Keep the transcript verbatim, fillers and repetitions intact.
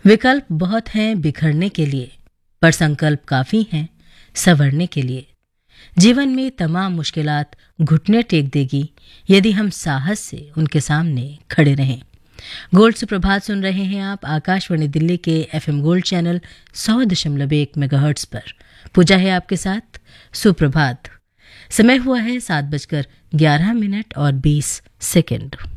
विकल्प बहुत हैं बिखरने के लिए, पर संकल्प काफी हैं संवरने के लिए। जीवन में तमाम मुश्किलात घुटने टेक देगी यदि हम साहस से उनके सामने खड़े रहें। गोल्ड सुप्रभात सुन रहे हैं आप आकाशवाणी दिल्ली के एफएम गोल्ड चैनल सौ दशमलव एक मेगाहर्ट्ज पर। पूजा है आपके साथ। सुप्रभात। समय हुआ है सात बजकर ग्यारह मिनट और बीस सेकंड।